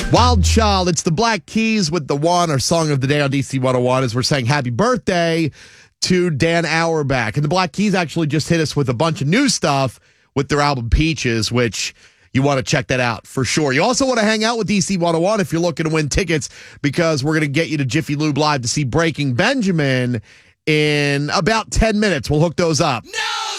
Wild Child, it's the Black Keys with The One, our song of the day on DC 101, as we're saying happy birthday to Dan Auerbach. And the Black Keys actually just hit us with a bunch of new stuff with their album Peaches, which you want to check that out for sure. You also want to hang out with DC 101 if you're looking to win tickets, because we're going to get you to Jiffy Lube Live to see Breaking Benjamin in about 10 minutes. We'll hook those up. No!